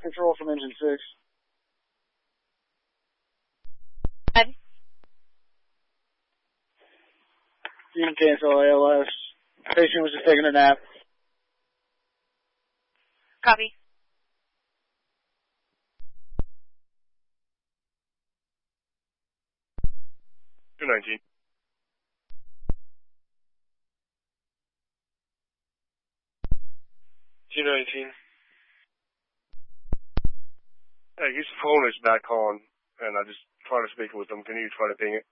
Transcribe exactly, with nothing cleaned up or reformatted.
Control from engine six. Ed? You can cancel A L S. Patient was just taking a nap. Copy. two nineteen. two nineteen. Hey, his phone is back on, and I just tried to speak with him. Can you try to ping it?